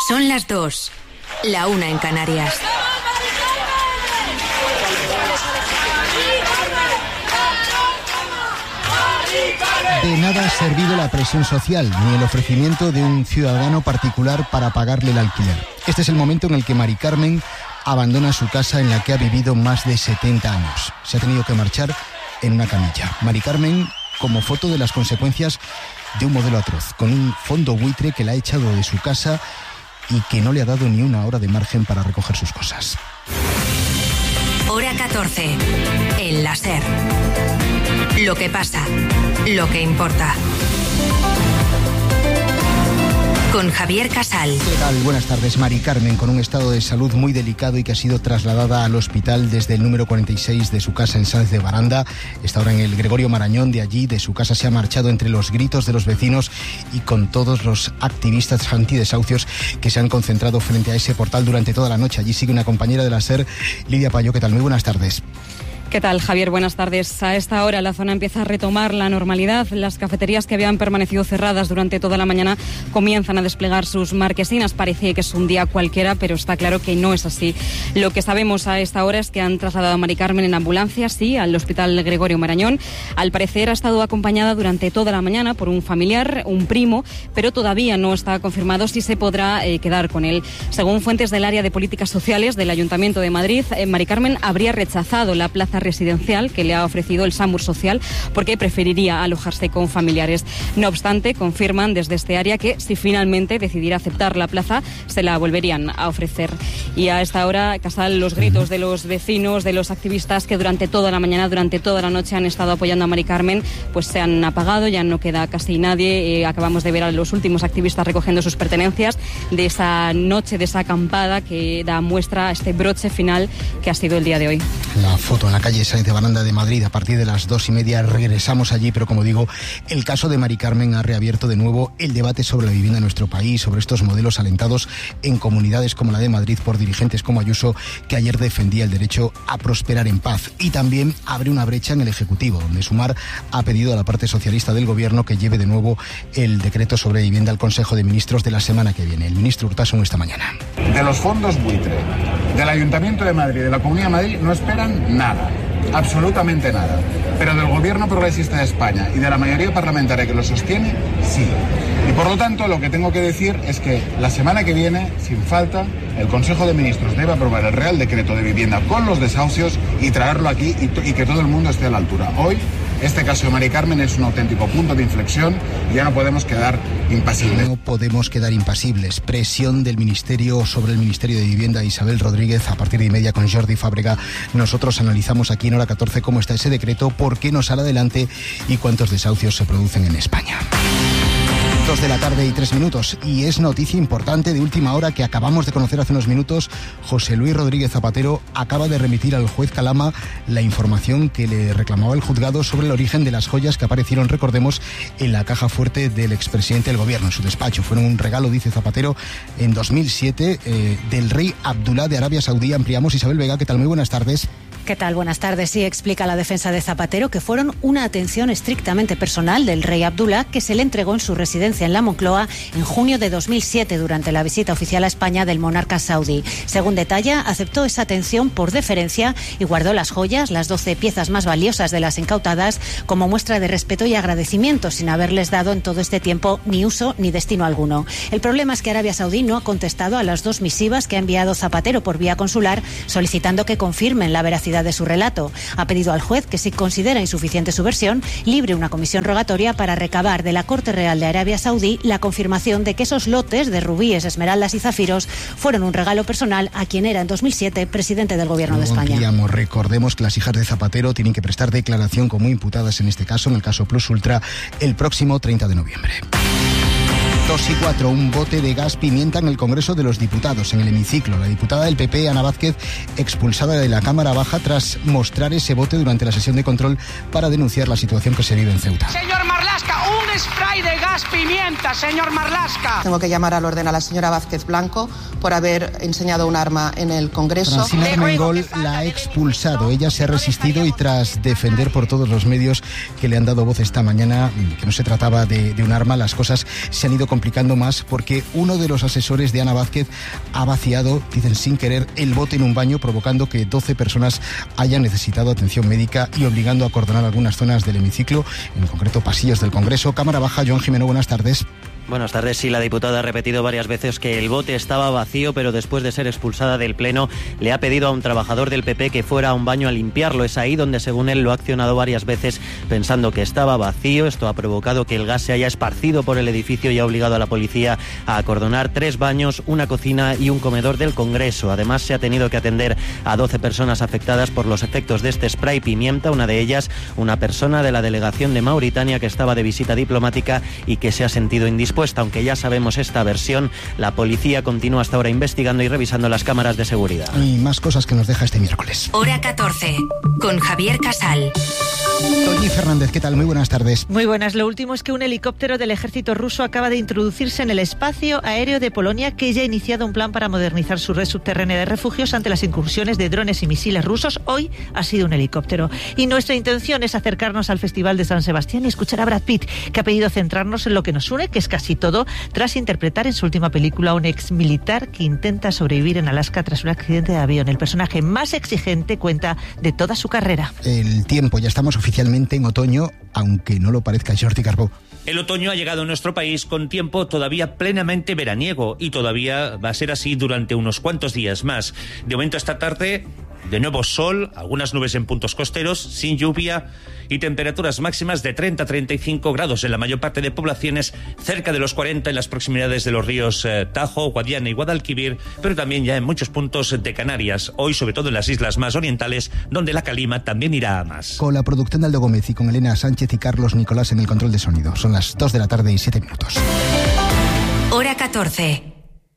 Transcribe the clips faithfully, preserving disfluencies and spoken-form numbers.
Son las dos, la una en Canarias. De nada ha servido la presión social, ni el ofrecimiento de un ciudadano particular para pagarle el alquiler. Este es el momento en el que Mari Carmen abandona su casa en la que ha vivido más de setenta años. Se ha tenido que marchar en una camilla. Mari Carmen, como foto de las consecuencias de un modelo atroz, con un fondo buitre que la ha echado de su casa y que no le ha dado ni una hora de margen para recoger sus cosas. Hora catorce. El La SER. Lo que pasa, lo que importa. Con Javier Casal. ¿Qué tal? Buenas tardes. Mari Carmen, con un estado de salud muy delicado y que ha sido trasladada al hospital desde el número cuarenta y seis de su casa en Sáenz de Baranda. Está ahora en el Gregorio Marañón. De allí, de su casa, se ha marchado entre los gritos de los vecinos y con todos los activistas antidesahucios que se han concentrado frente a ese portal durante toda la noche. Allí sigue una compañera de la SER, Lidia Payó. ¿Qué tal? Muy buenas tardes. ¿Qué tal, Javier? Buenas tardes. A esta hora la zona empieza a retomar la normalidad. Las cafeterías que habían permanecido cerradas durante toda la mañana comienzan a desplegar sus marquesinas. Parece que es un día cualquiera, pero está claro que no es así. Lo que sabemos a esta hora es que han trasladado a Mari Carmen en ambulancia, sí, al Hospital Gregorio Marañón. Al parecer ha estado acompañada durante toda la mañana por un familiar, un primo, pero todavía no está confirmado si se podrá eh, quedar con él. Según fuentes del área de políticas sociales del Ayuntamiento de Madrid, eh, Mari Carmen habría rechazado la plaza residencial que le ha ofrecido el SAMUR Social porque preferiría alojarse con familiares. No obstante, confirman desde este área que si finalmente decidiera aceptar la plaza, se la volverían a ofrecer. Y a esta hora, Casal, los gritos de los vecinos, de los activistas que durante toda la mañana, durante toda la noche han estado apoyando a Mari Carmen, pues se han apagado, ya no queda casi nadie. Eh, acabamos de ver a los últimos activistas recogiendo sus pertenencias de esa noche, de esa acampada que da muestra a este broche final que ha sido el día de hoy. La foto en la calle Sáenz de Baranda de Madrid, a partir de las dos y media regresamos allí, pero como digo, el caso de Mari Carmen ha reabierto de nuevo el debate sobre la vivienda en nuestro país, sobre estos modelos alentados en comunidades como la de Madrid por dirigentes como Ayuso, que ayer defendía el derecho a prosperar en paz. Y también abre una brecha en el Ejecutivo, donde Sumar ha pedido a la parte socialista del Gobierno que lleve de nuevo el decreto sobre vivienda al Consejo de Ministros de la semana que viene. El ministro Urtasun esta mañana. De los fondos buitre, del Ayuntamiento de Madrid, de la Comunidad de Madrid, no esperan nada. Absolutamente nada. Pero del Gobierno Progresista de España y de la mayoría parlamentaria que lo sostiene, sí. Y por lo tanto, lo que tengo que decir es que la semana que viene, sin falta, el Consejo de Ministros debe aprobar el Real Decreto de Vivienda con los desahucios y traerlo aquí y, y que todo el mundo esté a la altura. Hoy, este caso de Mari Carmen es un auténtico punto de inflexión y ya no podemos quedar impasibles. No podemos quedar impasibles. Presión del Ministerio sobre el Ministerio de Vivienda. Isabel Rodríguez, a partir de y media con Jordi Fábrega. Nosotros analizamos aquí en Hora catorce cómo está ese decreto, por qué no sale adelante y cuántos desahucios se producen en España. Dos de la tarde y tres minutos. Y es noticia importante de última hora que acabamos de conocer hace unos minutos. José Luis Rodríguez Zapatero acaba de remitir al juez Calama la información que le reclamaba el juzgado sobre el origen de las joyas que aparecieron, recordemos, en la caja fuerte del expresidente del gobierno, en su despacho. Fueron un regalo, dice Zapatero, en dos mil siete eh, del rey Abdulá de Arabia Saudí. Ampliamos. Isabel Vega, ¿qué tal? Muy buenas tardes. ¿Qué tal? Buenas tardes. Sí, explica la defensa de Zapatero que fueron una atención estrictamente personal del rey Abdulá que se le entregó en su residencia en la Moncloa en junio de dos mil siete durante la visita oficial a España del monarca saudí. Según detalla, aceptó esa atención por deferencia y guardó las joyas, las doce piezas más valiosas de las incautadas, como muestra de respeto y agradecimiento, sin haberles dado en todo este tiempo ni uso ni destino alguno. El problema es que Arabia Saudí no ha contestado a las dos misivas que ha enviado Zapatero por vía consular solicitando que confirmen la veracidad de su relato. Ha pedido al juez que, si considera insuficiente su versión, libre una comisión rogatoria para recabar de la Corte Real de Arabia Saudí la confirmación de que esos lotes de rubíes, esmeraldas y zafiros fueron un regalo personal a quien era en dos mil siete presidente del Gobierno de España. Ampliamos. Recordemos que las hijas de Zapatero tienen que prestar declaración como imputadas en este caso, en el caso Plus Ultra, el próximo treinta de noviembre. Dos y cuatro, un bote de gas pimienta en el Congreso de los Diputados, en el hemiciclo. La diputada del P P, Ana Vázquez, expulsada de la Cámara Baja tras mostrar ese bote durante la sesión de control para denunciar la situación que se vive en Ceuta. Señor Marlaska, un spray de gas pimienta, señor Marlaska. Tengo que llamar al orden a la señora Vázquez Blanco por haber enseñado un arma en el Congreso. Francina Armengol la ha expulsado. Ella se ha resistido y tras defender por todos los medios que le han dado voz esta mañana que no se trataba de, de un arma, las cosas se han ido complicando más porque uno de los asesores de Ana Vázquez ha vaciado, dicen sin querer, el bote en un baño, provocando que doce personas hayan necesitado atención médica y obligando a acordonar algunas zonas del hemiciclo, en concreto pasillos del Congreso. Cámara Baja, Joan Jimeno, buenas tardes. Buenas tardes. Sí, la diputada ha repetido varias veces que el bote estaba vacío, pero después de ser expulsada del Pleno le ha pedido a un trabajador del P P que fuera a un baño a limpiarlo. Es ahí donde, según él, lo ha accionado varias veces pensando que estaba vacío. Esto ha provocado que el gas se haya esparcido por el edificio y ha obligado a la policía a acordonar tres baños, una cocina y un comedor del Congreso. Además, se ha tenido que atender a doce personas afectadas por los efectos de este spray pimienta. Una de ellas, una persona de la delegación de Mauritania que estaba de visita diplomática y que se ha sentido indispuesta. Aunque ya sabemos esta versión, la policía continúa hasta ahora investigando y revisando las cámaras de seguridad. Y más cosas que nos deja este miércoles. Hora catorce, con Javier Casal. Toñi Fernández, ¿qué tal? Muy buenas tardes. Muy buenas. Lo último es que un helicóptero del ejército ruso acaba de introducirse en el espacio aéreo de Polonia, que ya ha iniciado un plan para modernizar su red subterránea de refugios ante las incursiones de drones y misiles rusos. Hoy ha sido un helicóptero. Y nuestra intención es acercarnos al Festival de San Sebastián y escuchar a Brad Pitt, que ha pedido centrarnos en lo que nos une, que es casi todo, tras interpretar en su última película a un ex militar que intenta sobrevivir en Alaska tras un accidente de avión. El personaje más exigente cuenta de toda su carrera. El tiempo, ya estamos oficialmente en otoño, aunque no lo parezca. Jordi Carbó. El otoño ha llegado a nuestro país con tiempo todavía plenamente veraniego y todavía va a ser así durante unos cuantos días más. De momento esta tarde, de nuevo sol, algunas nubes en puntos costeros, sin lluvia y temperaturas máximas de treinta a treinta y cinco grados en la mayor parte de poblaciones, cerca de los cuarenta en las proximidades de los ríos eh, Tajo, Guadiana y Guadalquivir, pero también ya en muchos puntos de Canarias, hoy sobre todo en las islas más orientales, donde la calima también irá a más. Con la producción de Aldo Gómez y con Elena Sánchez y Carlos Nicolás en el control de sonido. Son las dos de la tarde y siete minutos. Hora catorce.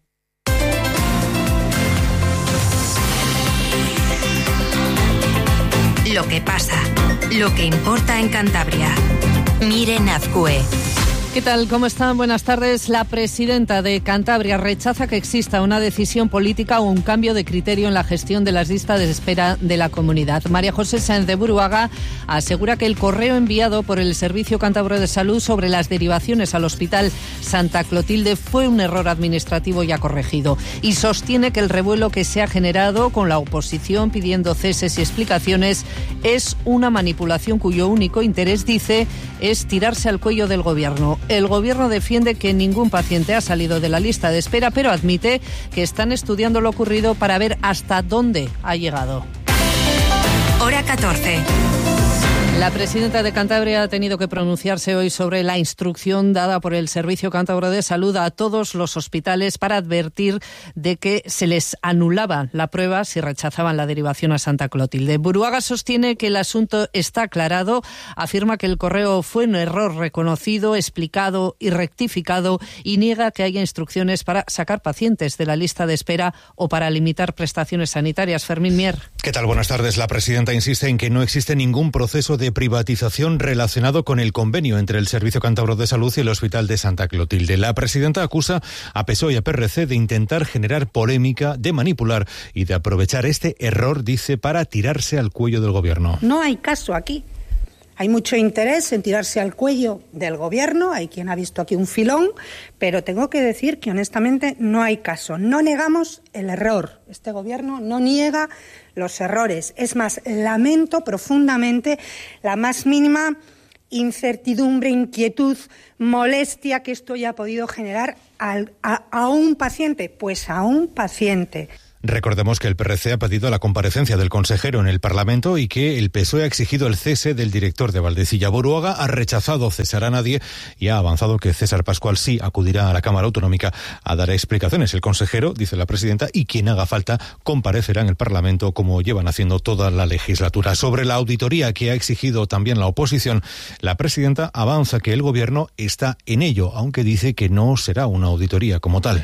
Lo que pasa, lo que importa en Cantabria. Miren Azcue. ¿Qué tal? ¿Cómo están? Buenas tardes. La presidenta de Cantabria rechaza que exista una decisión política o un cambio de criterio en la gestión de las listas de espera de la comunidad. María José Sáenz de Buruaga asegura que el correo enviado por el Servicio Cántabro de Salud sobre las derivaciones al Hospital Santa Clotilde fue un error administrativo ya corregido, y sostiene que el revuelo que se ha generado con la oposición pidiendo ceses y explicaciones es una manipulación cuyo único interés, dice, es tirarse al cuello del gobierno. El gobierno defiende que ningún paciente ha salido de la lista de espera, pero admite que están estudiando lo ocurrido para ver hasta dónde ha llegado. Hora catorce. La presidenta de Cantabria ha tenido que pronunciarse hoy sobre la instrucción dada por el Servicio Cántabro de Salud a todos los hospitales para advertir de que se les anulaba la prueba si rechazaban la derivación a Santa Clotilde. Buruaga sostiene que el asunto está aclarado, afirma que el correo fue un error reconocido, explicado y rectificado, y niega que haya instrucciones para sacar pacientes de la lista de espera o para limitar prestaciones sanitarias. Fermín Mier. ¿Qué tal? Buenas tardes. La presidenta insiste en que no existe ningún proceso de privatización relacionado con el convenio entre el Servicio Cántabro de Salud y el Hospital de Santa Clotilde. La presidenta acusa a P S O E y a P R C de intentar generar polémica, de manipular y de aprovechar este error, dice, para tirarse al cuello del gobierno. No hay caso aquí. Hay mucho interés en tirarse al cuello del gobierno, hay quien ha visto aquí un filón, pero tengo que decir que honestamente no hay caso. No negamos el error. Este gobierno no niega los errores. Es más, lamento profundamente la más mínima incertidumbre, inquietud, molestia que esto haya podido generar al, a, a un paciente. Pues a un paciente. Recordemos que el P R C ha pedido la comparecencia del consejero en el Parlamento y que el P S O E ha exigido el cese del director de Valdecilla. Buruaga ha rechazado cesar a nadie y ha avanzado que César Pascual sí acudirá a la Cámara Autonómica a dar explicaciones. El consejero, dice la presidenta, y quien haga falta comparecerá en el Parlamento como llevan haciendo toda la legislatura. Sobre la auditoría que ha exigido también la oposición, la presidenta avanza que el gobierno está en ello, aunque dice que no será una auditoría como tal.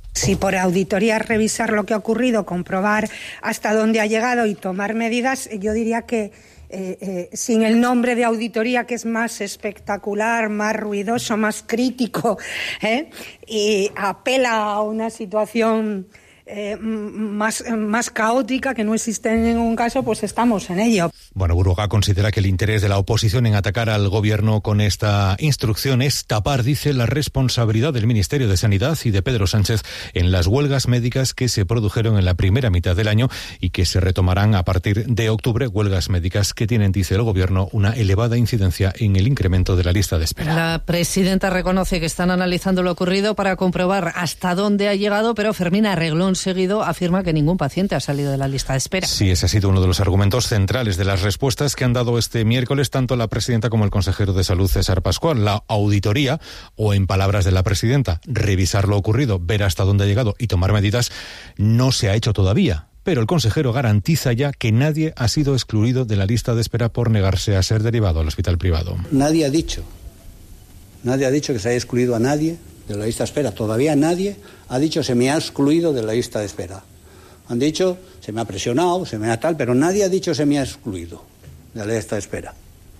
Si por auditoría revisar lo que ha ocurrido, comprobar hasta dónde ha llegado y tomar medidas, yo diría que eh, eh, sin el nombre de auditoría, que es más espectacular, más ruidoso, más crítico, ¿eh? y apela a una situación Eh, más, más caótica que no existe en ningún caso, pues estamos en ello. Bueno, Buruaga considera que el interés de la oposición en atacar al gobierno con esta instrucción es tapar, dice, la responsabilidad del Ministerio de Sanidad y de Pedro Sánchez en las huelgas médicas que se produjeron en la primera mitad del año y que se retomarán a partir de octubre, huelgas médicas que tienen, dice el gobierno, una elevada incidencia en el incremento de la lista de espera. La presidenta reconoce que están analizando lo ocurrido para comprobar hasta dónde ha llegado, pero Fermín Reglón seguido afirma que ningún paciente ha salido de la lista de espera. Sí, ese ha sido uno de los argumentos centrales de las respuestas que han dado este miércoles tanto la presidenta como el consejero de Salud, César Pascual. La auditoría, o en palabras de la presidenta, revisar lo ocurrido, ver hasta dónde ha llegado y tomar medidas, no se ha hecho todavía. Pero el consejero garantiza ya que nadie ha sido excluido de la lista de espera por negarse a ser derivado al hospital privado. Nadie ha dicho, nadie ha dicho que se haya excluido a nadie de la lista de espera. Todavía nadie ha dicho se me ha excluido de la lista de espera. Han dicho se me ha presionado, se me ha tal, pero nadie ha dicho se me ha excluido de la lista de espera.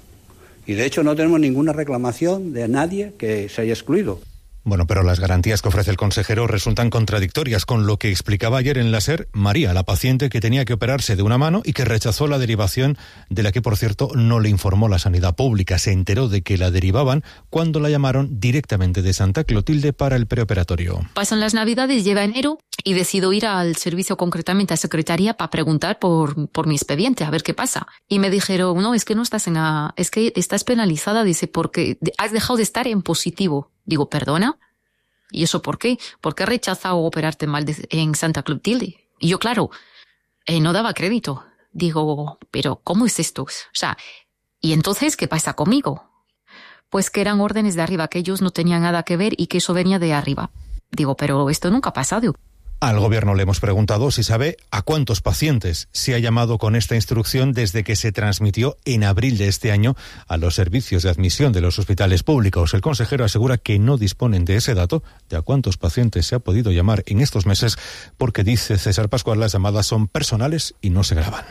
Y de hecho no tenemos ninguna reclamación de nadie que se haya excluido. Bueno, pero las garantías que ofrece el consejero resultan contradictorias con lo que explicaba ayer en la SER María, la paciente que tenía que operarse de una mano y que rechazó la derivación, de la que, por cierto, no le informó la sanidad pública. Se enteró de que la derivaban cuando la llamaron directamente de Santa Clotilde para el preoperatorio. Pasan las Navidades, llega enero y decido ir al servicio, concretamente a secretaría, para preguntar por, por mi expediente, a ver qué pasa. Y me dijeron, no, es que no estás en la, es que estás penalizada, dice, porque has dejado de estar en positivo. Digo, ¿perdona? ¿Y eso por qué? ¿Por qué has rechazado operarte mal de, en Santa Clotilde? Y yo, claro, eh, no daba crédito. Digo, ¿pero cómo es esto? O sea, ¿y entonces qué pasa conmigo? Pues que eran órdenes de arriba, que ellos no tenían nada que ver y que eso venía de arriba. Digo, pero esto nunca ha pasado. Al gobierno le hemos preguntado si sabe a cuántos pacientes se ha llamado con esta instrucción desde que se transmitió en abril de este año a los servicios de admisión de los hospitales públicos. El consejero asegura que no disponen de ese dato, de a cuántos pacientes se ha podido llamar en estos meses, porque, dice César Pascual, las llamadas son personales y no se graban.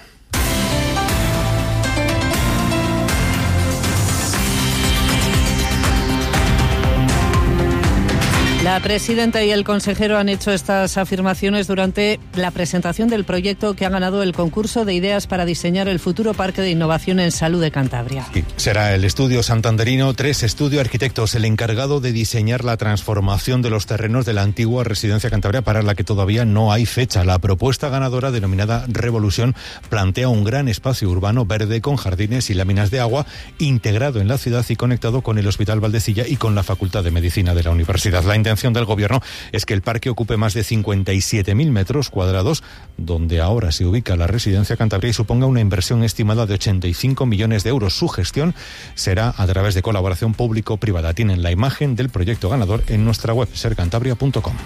La presidenta y el consejero han hecho estas afirmaciones durante la presentación del proyecto que ha ganado el concurso de ideas para diseñar el futuro Parque de Innovación en Salud de Cantabria. Sí, será el estudio santanderino tres Estudio Arquitectos el encargado de diseñar la transformación de los terrenos de la antigua Residencia Cantabria, para la que todavía no hay fecha. La propuesta ganadora, denominada Revolución, plantea un gran espacio urbano verde con jardines y láminas de agua, integrado en la ciudad y conectado con el Hospital Valdecilla y con la Facultad de Medicina de la Universidad. La intención del gobierno es que el parque ocupe más de cincuenta y siete mil metros cuadrados, donde ahora se ubica la Residencia Cantabria, y suponga una inversión estimada de ochenta y cinco millones de euros. Su gestión será a través de colaboración público-privada. Tienen la imagen del proyecto ganador en nuestra web, ser cantabria punto com.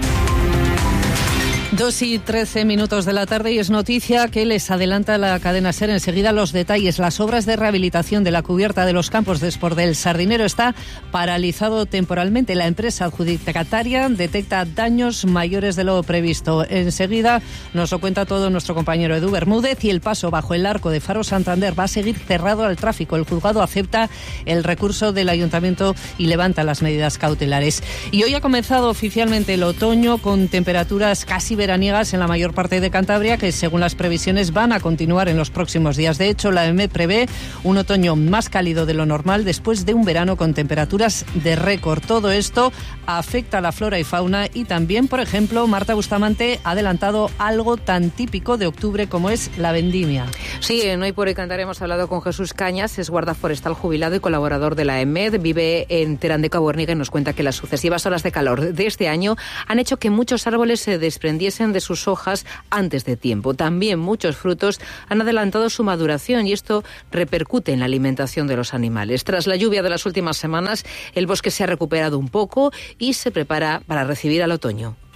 Dos y trece minutos de la tarde y es noticia que les adelanta la cadena SER. Enseguida los detalles. Las obras de rehabilitación de la cubierta de los campos de Esport del Sardinero está paralizado temporalmente. La empresa adjudicataria detecta daños mayores de lo previsto. Enseguida nos lo cuenta todo nuestro compañero Edu Bermúdez. Y el paso bajo el arco de Faro Santander va a seguir cerrado al tráfico. El juzgado acepta el recurso del ayuntamiento y levanta las medidas cautelares. Y hoy ha comenzado oficialmente el otoño, con temperaturas casi veraniegas en la mayor parte de Cantabria, que según las previsiones van a continuar en los próximos días. De hecho, la E M E prevé un otoño más cálido de lo normal después de un verano con temperaturas de récord. Todo esto afecta a la flora y fauna y también, por ejemplo, Marta Bustamante ha adelantado algo tan típico de octubre como es la vendimia. Sí, en Hoy por Hoy Cantabria hemos hablado con Jesús Cañas, es guarda forestal jubilado y colaborador de la E M E D, vive en Terán de Caborniga y nos cuenta que las sucesivas olas de calor de este año han hecho que muchos árboles se desprendiesen de sus hojas antes de tiempo. También muchos frutos han adelantado su maduración y esto repercute en la alimentación de los animales. Tras la lluvia de las últimas semanas, el bosque se ha recuperado un poco y se prepara para recibir al otoño.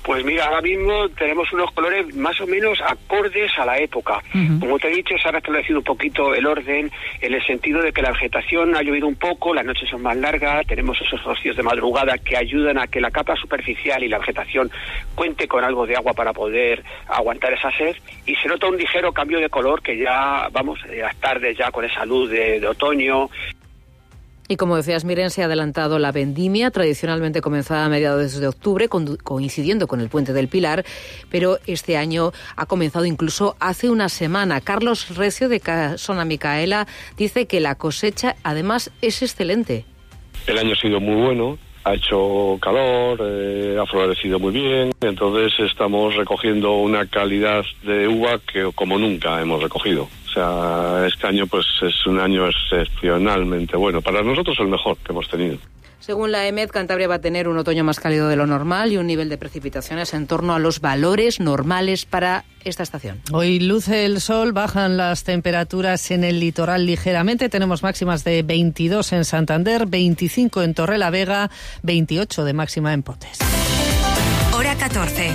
Pues mira, ahora mismo tenemos unos colores más o menos acordes a la época. Uh-huh. Como te he dicho, se ha restablecido un poquito el orden, en el sentido de que la vegetación ha llovido un poco, las noches son más largas, tenemos esos rocíos de madrugada que ayudan a que la capa superficial y la vegetación cuente con algo de agua para poder aguantar esa sed, y se nota un ligero cambio de color que ya, vamos, las tardes ya con esa luz de, de otoño. Y como decías, Miren, se ha adelantado la vendimia, tradicionalmente comenzada a mediados de octubre, coincidiendo con el Puente del Pilar, pero este año ha comenzado incluso hace una semana. Carlos Recio, de Casona Micaela, dice que la cosecha, además, es excelente. El año ha sido muy bueno, ha hecho calor, eh, ha florecido muy bien, entonces estamos recogiendo una calidad de uva que como nunca hemos recogido. O sea, este año pues es un año excepcionalmente bueno. Para nosotros el mejor que hemos tenido. Según la E M E D, Cantabria va a tener un otoño más cálido de lo normal y un nivel de precipitaciones en torno a los valores normales para esta estación. Hoy luce el sol, bajan las temperaturas en el litoral ligeramente. Tenemos máximas de veintidós en Santander, veinticinco en Torrelavega, veintiocho de máxima en Potes. Hora catorce.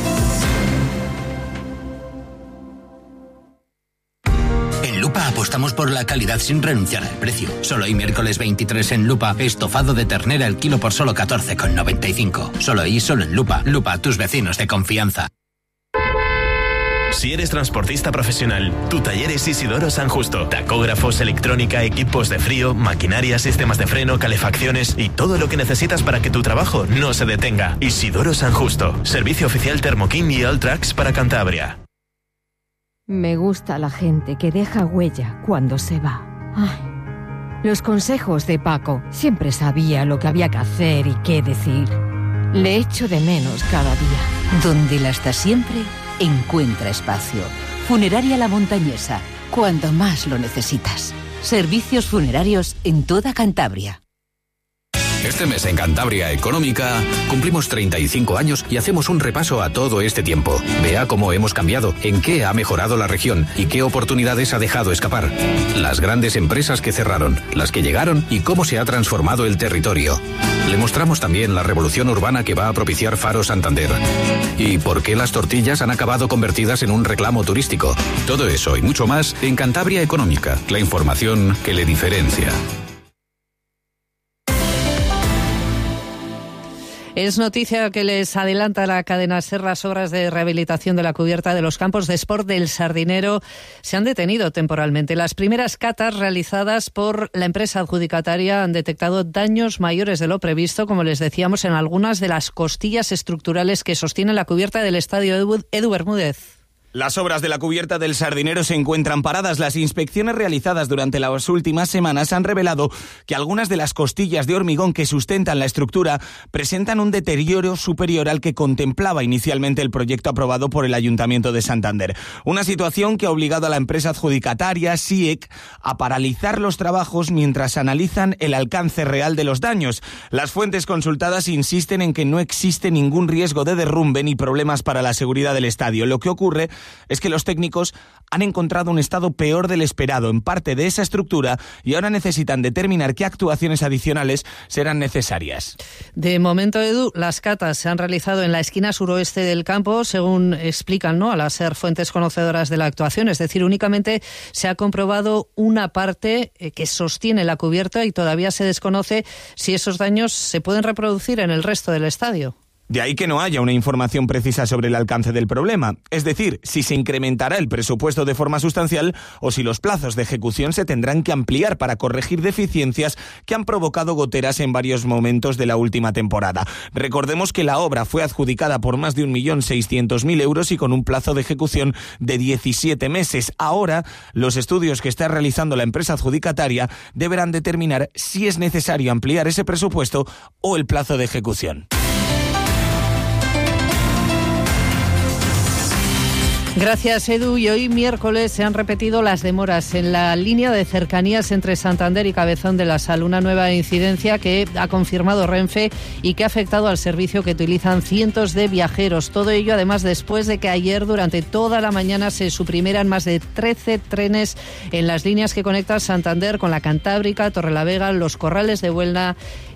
En Lupa apostamos por la calidad sin renunciar al precio. Solo hoy miércoles veintitrés en Lupa, estofado de ternera el kilo por solo catorce con noventa y cinco. Solo ahí, solo en Lupa. Lupa, tus vecinos de confianza. Si eres transportista profesional, tu taller es Isidoro San Justo. Tacógrafos, electrónica, equipos de frío, maquinaria, sistemas de freno, calefacciones y todo lo que necesitas para que tu trabajo no se detenga. Isidoro San Justo. Servicio oficial Thermokin y Alltrax para Cantabria. Me gusta la gente que deja huella cuando se va. Ay, los consejos de Paco. Siempre sabía lo que había que hacer y qué decir. Le echo de menos cada día. Donde la está siempre, encuentra espacio. Funeraria La Montañesa, cuando más lo necesitas. Servicios funerarios en toda Cantabria. Este mes en Cantabria Económica cumplimos treinta y cinco años y hacemos un repaso a todo este tiempo. Vea cómo hemos cambiado, en qué ha mejorado la región y qué oportunidades ha dejado escapar. Las grandes empresas que cerraron, las que llegaron y cómo se ha transformado el territorio. Le mostramos también la revolución urbana que va a propiciar Faro Santander. Y por qué las tortillas han acabado convertidas en un reclamo turístico. Todo eso y mucho más en Cantabria Económica, la información que le diferencia. Es noticia que les adelanta la cadena SER. Las obras de rehabilitación de la cubierta de los campos de sport del Sardinero se han detenido temporalmente. Las primeras catas realizadas por la empresa adjudicataria han detectado daños mayores de lo previsto, como les decíamos, en algunas de las costillas estructurales que sostienen la cubierta del estadio Edu, Edu Bermúdez. Las obras de la cubierta del Sardinero se encuentran paradas. Las inspecciones realizadas durante las últimas semanas han revelado que algunas de las costillas de hormigón que sustentan la estructura presentan un deterioro superior al que contemplaba inicialmente el proyecto aprobado por el Ayuntamiento de Santander. Una situación que ha obligado a la empresa adjudicataria, S I E C, a paralizar los trabajos mientras analizan el alcance real de los daños. Las fuentes consultadas insisten en que no existe ningún riesgo de derrumbe ni problemas para la seguridad del estadio. Lo que ocurre es que los técnicos han encontrado un estado peor del esperado en parte de esa estructura y ahora necesitan determinar qué actuaciones adicionales serán necesarias. De momento, Edu, las catas se han realizado en la esquina suroeste del campo, según explican, ¿no?, a las SER fuentes conocedoras de la actuación. Es decir, únicamente se ha comprobado una parte que sostiene la cubierta y todavía se desconoce si esos daños se pueden reproducir en el resto del estadio. De ahí que no haya una información precisa sobre el alcance del problema, es decir, si se incrementará el presupuesto de forma sustancial o si los plazos de ejecución se tendrán que ampliar para corregir deficiencias que han provocado goteras en varios momentos de la última temporada. Recordemos que la obra fue adjudicada por más de un millón seiscientos mil euros y con un plazo de ejecución de diecisiete meses. Ahora, los estudios que está realizando la empresa adjudicataria deberán determinar si es necesario ampliar ese presupuesto o el plazo de ejecución. Gracias, Edu. Y hoy miércoles se han repetido las demoras en la línea de cercanías entre Santander y Cabezón de la Sal, una nueva incidencia que ha confirmado Renfe y que ha afectado al servicio que utilizan cientos de viajeros. Todo ello, además, después de que ayer durante toda la mañana se suprimieran más de trece trenes en las líneas que conectan Santander con la Cantábrica, Torrelavega, Los Corrales de Buelna